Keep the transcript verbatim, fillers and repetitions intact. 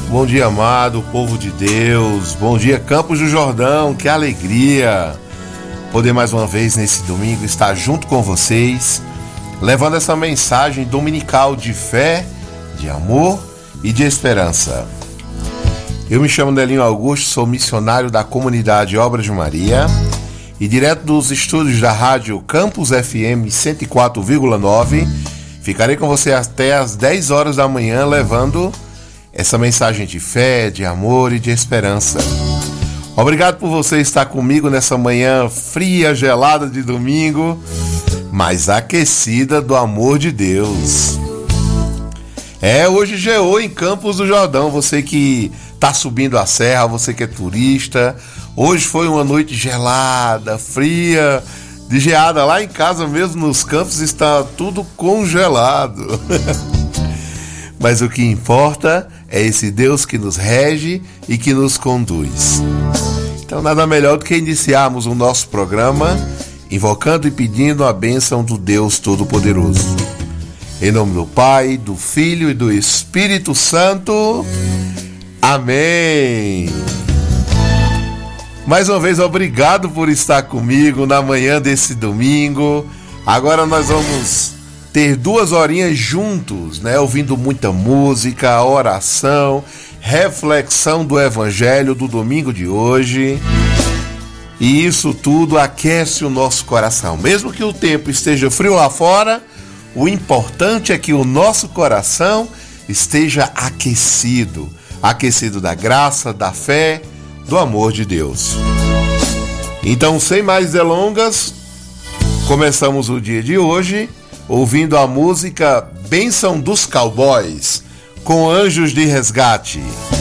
Bom dia, amado povo de Deus. Bom dia, Campos do Jordão. Que alegria poder mais uma vez nesse domingo estar junto com vocês, levando essa mensagem dominical de fé, de amor e de esperança. Eu me chamo Nelinho Augusto, sou missionário da comunidade Obra de Maria e direto dos estúdios da rádio Campus F M cento e quatro vírgula nove, ficarei com você até às dez horas da manhã levando essa mensagem de fé, de amor e de esperança. Obrigado por você estar comigo nessa manhã fria, gelada de domingo, mas aquecida do amor de Deus. É, hoje geou em Campos do Jordão, você que está subindo a serra, você que é turista. Hoje foi uma noite gelada, fria, de geada. Lá em casa mesmo, nos campos, está tudo congelado. Mas o que importa é esse Deus que nos rege e que nos conduz. Então nada melhor do que iniciarmos o nosso programa invocando e pedindo a bênção do Deus Todo-Poderoso. Em nome do Pai, do Filho e do Espírito Santo. Amém. Mais uma vez, obrigado por estar comigo na manhã desse domingo. Agora nós vamos ter duas horinhas juntos, né? Ouvindo muita música, oração, reflexão do Evangelho do domingo de hoje. E isso tudo aquece o nosso coração. Mesmo que o tempo esteja frio lá fora, o importante é que o nosso coração esteja aquecido. Aquecido da graça, da fé, do amor de Deus. Então, sem mais delongas, começamos o dia de hoje ouvindo a música Bênção dos Cowboys, com Anjos de Resgate.